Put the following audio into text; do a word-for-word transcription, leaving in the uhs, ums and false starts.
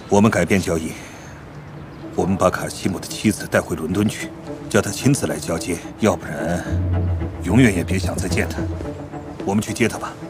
我们改变交易，我们把卡西姆的妻子带回伦敦去，叫他亲自来交接，要不然永远也别想再见他。我们去接他吧。